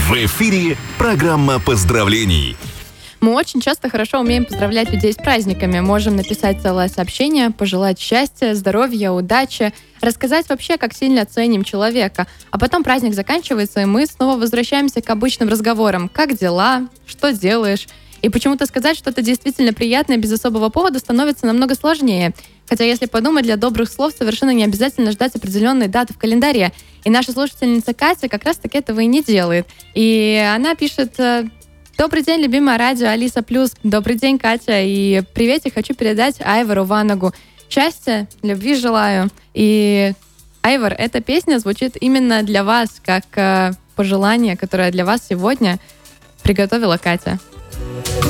В эфире программа поздравлений. Мы очень часто хорошо умеем поздравлять людей с праздниками. Можем написать целое сообщение, пожелать счастья, здоровья, удачи, рассказать вообще, как сильно ценим человека. А потом праздник заканчивается, и мы снова возвращаемся к обычным разговорам. Как дела? Что делаешь? И почему-то сказать что-то действительно приятное без особого повода становится намного сложнее. Хотя, если подумать, для добрых слов совершенно не обязательно ждать определенной даты в календаре. И наша слушательница Катя как раз-таки этого и не делает. И она пишет: «Добрый день, любимое радио Алиса Плюс». Добрый день, Катя. И приветик хочу передать Айвару Ванагу. Счастья, любви желаю. И, Айвар, эта песня звучит именно для вас, как пожелание, которое для вас сегодня приготовила Катя.